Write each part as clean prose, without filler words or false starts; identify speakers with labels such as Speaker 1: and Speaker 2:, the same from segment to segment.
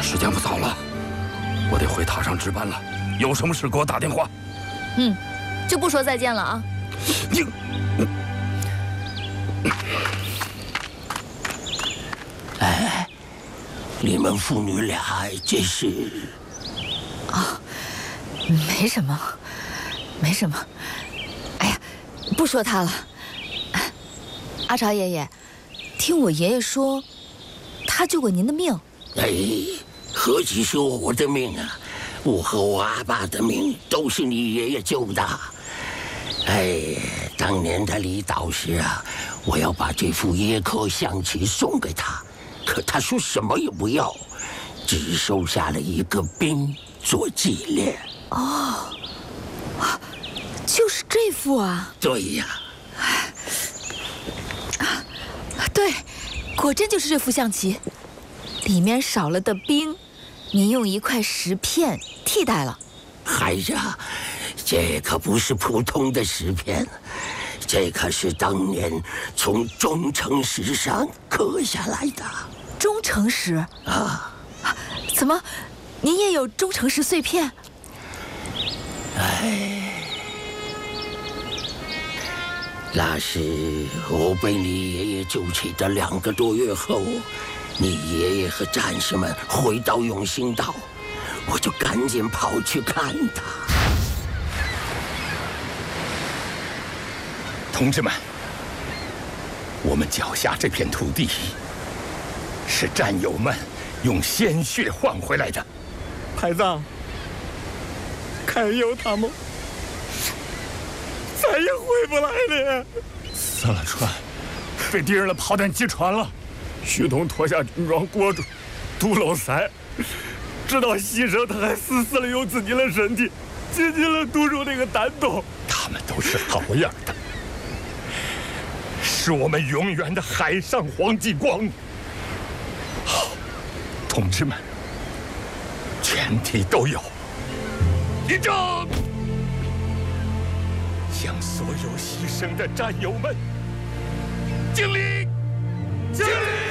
Speaker 1: 时间不早了，我得回塔上值班了。有什么事给我打电话。
Speaker 2: 就不说再见了啊。
Speaker 1: 你。
Speaker 3: 哎，你们父女俩这是？
Speaker 2: 啊，没什么，没什么。哎呀，不说他了。阿朝爷爷，听我爷爷说，他救过您的命。
Speaker 3: 哎，何止是我的命啊！我和我阿爸的命都是你爷爷救的。哎，当年在离岛时啊，我要把这副椰壳象棋送给他，可他说什么也不要，只收下了一个兵做纪念。
Speaker 2: 哦，就是这副啊。
Speaker 3: 对呀。
Speaker 2: 对，果真就是这副象棋，里面少了的兵，您用一块石片替代了。
Speaker 3: 孩子，这可不是普通的石片，这可是当年从中城石上刻下来的。
Speaker 2: 中城石
Speaker 3: 啊？
Speaker 2: 怎么，您也有中城石碎片？
Speaker 3: 哎，那是我被你爷爷救起的2个多月后，你爷爷和战士们回到永兴岛，我就赶紧跑去看他。
Speaker 1: 同志们，我们脚下这片土地，是战友们用鲜血换回来的。
Speaker 4: 排长，看有他们再也回不来了。
Speaker 1: 四了船被敌人的炮弹击穿了，
Speaker 4: 徐桐脱下军装裹住，堵漏塞，直到牺牲，他还死死地用自己的身体紧紧地堵住那个弹洞。
Speaker 1: 他们都是好样的，是我们永远的海上黄继光。好，同志们，全体都有立正，向所有牺牲的战友们敬礼！敬礼！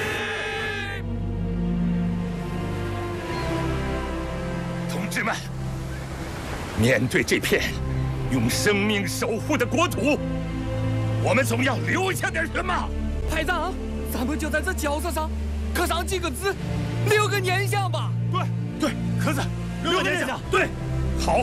Speaker 1: 同志们，面对这片用生命守护的国土，我们总要留下点什么。
Speaker 5: 排长，咱们就在这角色上刻上几个字，留个念想吧。
Speaker 1: 对，壳子，留个念想。对，好，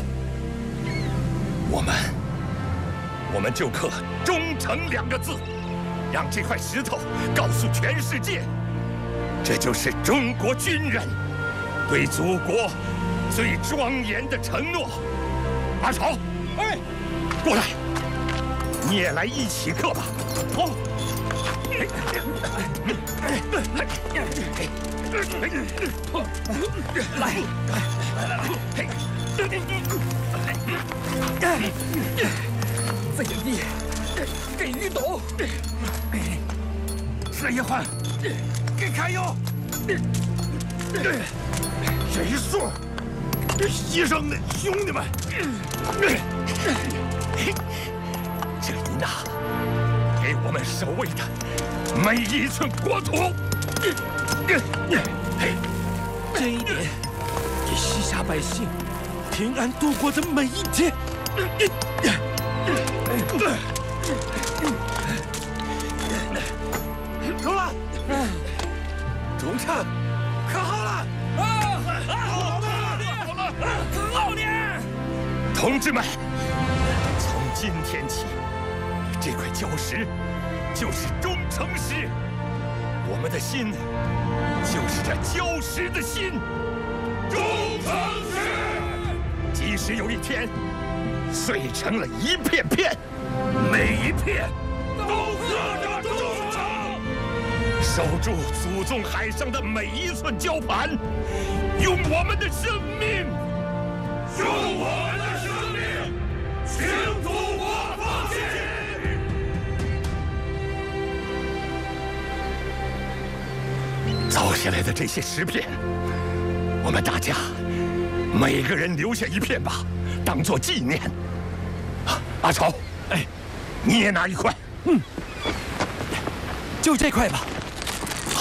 Speaker 1: 我们就刻“忠诚”2个字，让这块石头告诉全世界，这就是中国军人对祖国最庄严的承诺。阿朝，哎，过来，你也来一起刻吧。好。来，
Speaker 5: 这个地给于斗，
Speaker 1: 这一环给开佑，这一束牺牲的兄弟们，这一纳给我们守卫的每一寸国土。
Speaker 4: 这一年，给西夏百姓平安度过的每一天。中了，中城，可好了！好了，
Speaker 5: 很好呢。
Speaker 1: 同志们，从今天起，这块礁石就是中城石，我们的心就是这礁石的心。中城石，即使有一天碎成了一片片，每一片都刻着忠诚，守住祖宗海上的每一寸礁盘，用我们的生命，用我们的生命，请祖国放弃。凿下来的这些石片，我们大家每个人留下一片吧，当做纪念。阿朝，哎，你也拿一块。
Speaker 5: 就这块吧。